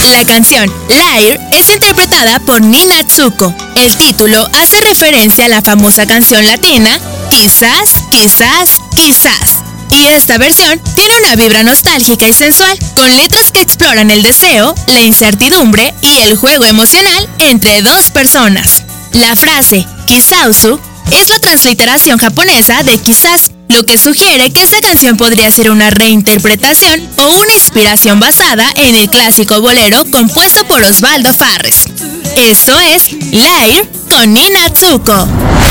La canción Liar es interpretada por Nina Tsuko. El título hace referencia a la famosa canción latina Quizás, quizás, quizás. Y esta versión tiene una vibra nostálgica y sensual, con letras que exploran el deseo, la incertidumbre y el juego emocional entre dos personas. La frase Kisausu es la transliteración japonesa de quizás, lo que sugiere que esta canción podría ser una reinterpretación o una inspiración basada en el clásico bolero compuesto por Osvaldo Farres. Esto es Liar con Nina Tsuko.